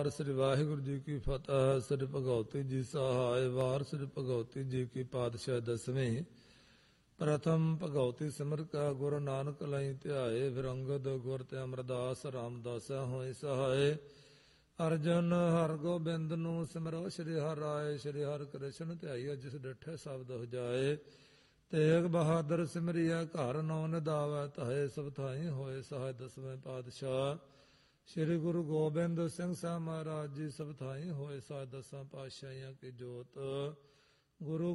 ਸ੍ਰੀ ਵਾਹਿਗੁਰੂ ਜੀ ਕੀ ਫਤਿਹ। ਸ੍ਰੀ ਭਗਵਤੀ ਜੀ ਸਹਾਇ। ਵਾਰ ਸ੍ਰੀ ਭਗਵਤੀ ਜੀ ਕੀ ਪਾਤਸ਼ਾਹ ਦਸਵੀਂ। ਪ੍ਰਥਮ ਭਗਵਤੀ ਸਿਮਰ ਕਾ ਗੁਰੂ ਨਾਨਕ ਲਈ ਧਿਆਏ। ਫਿਰ ਅੰਗਦ ਗੁਰ ਤੇ ਅਮਰਦਾਸ ਰਾਮਦਾਸਾ ਹੋਏ ਸਹਾਏ। ਅਰਜਨ ਹਰ ਗੋਬਿੰਦ ਨੂੰ ਸਿਮਰੋ ਸ੍ਰੀ ਹਰਿ ਰਾਏ। ਸ੍ਰੀ ਹਰਿ ਕ੍ਰਿਸ਼ਨ ਧਿਆਈਆ ਜਿਸ ਡਿਠੇ ਸ਼ਬਦ ਹੋ ਜਾਏ। ਤੇਗ ਬਹਾਦਰ ਸਿਮਰਿਆ ਘਰ ਨੌ ਨਿਧਾਵੈ ਧਾਏ। ਸਭ ਥਾਈ ਹੋਏ ਸਹਾਇ ਦਸਵੇਂ ਪਾਤਸ਼ਾਹ। ਸ੍ਰੀ ਗੁਰੂ ਗੋਬਿੰਦ ਸਿੰਘ ਸਾਹਿਬ ਮਹਾਰਾਜ ਜੀ ਸਭ ਥਾਈ ਹੋਏ ਸਹਾਇ ਦਸਾਂ ਪਾਤਸ਼ਾਹੀਆਂ ਕੀ ਜੋਤ। ਗੁਰੂ